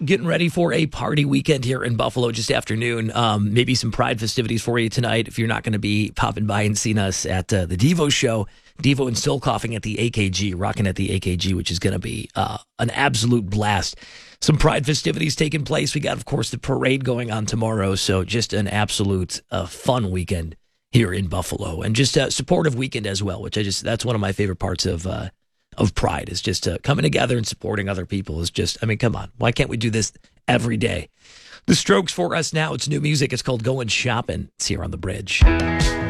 getting ready for a party weekend here in Buffalo just afternoon. Maybe some Pride festivities for you tonight if you're not going to be popping by and seeing us at the Devo show. Devo and Still Coughing at the AKG, rocking at the AKG, which is going to be an absolute blast. Some Pride festivities taking place. We got, of course, the parade going on tomorrow. So just an absolute fun weekend here in Buffalo, and just a supportive weekend as well, which that's one of my favorite parts of Pride, is just coming together and supporting other people. Is just, I mean, come on. Why can't we do this every day? The Strokes for us now. It's new music. It's called Going Shopping. It's here on The Bridge.